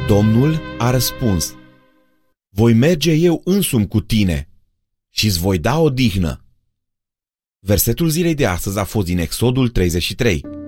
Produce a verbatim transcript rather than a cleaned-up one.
Domnul a răspuns: voi merge eu însumi cu tine și îți voi da odihnă. Versetul zilei de astăzi a fost din Exodul treizeci și trei.